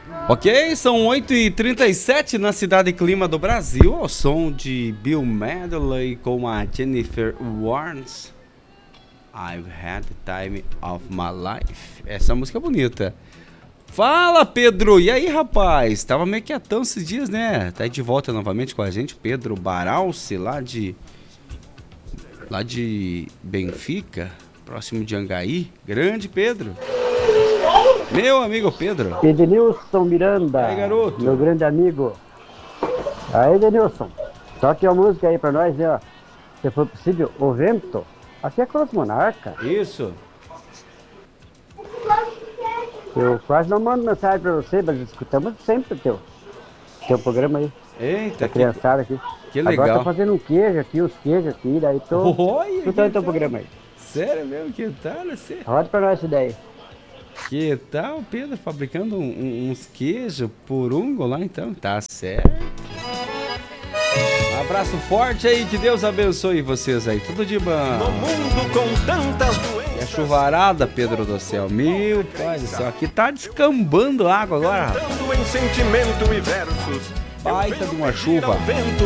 Ok, são 8h37 na Cidade Clima do Brasil, ao som de Bill Medley com a Jennifer Warnes. I've had the time of my life. Essa música é bonita. Fala, Pedro! E aí, rapaz? Tava meio quietão esses dias, né? Tá aí de volta novamente com a gente, Pedro Baralci, lá de Benfica, próximo de Angaí. Grande Pedro! Meu amigo Pedro. Edenilson Miranda. E aí, garoto? Meu grande amigo. Aí, Edenilson. Toque a música aí pra nós, né? Ó. Se for possível, O Vento. Aqui é Cruz Monarca. Isso. Eu quase não mando mensagem pra você, mas escutamos sempre o teu programa aí. Eita, A criançada aqui. que legal. Agora tá fazendo um queijo aqui, os queijos aqui, daí tô Olha, escutando teu programa aí. Sério mesmo? Que tal, você? Roda pra nós isso daí. Que tal, Pedro, fabricando uns queijos porungo lá então? Tá certo. Um abraço forte aí, que Deus abençoe vocês aí. Tudo de bom. No mundo com tantas doenças. É chuvarada, Pedro do céu. Meu pai do céu, aqui tá descambando água agora. Cantando em sentimento e versos. Baita de uma chuva. Ao vento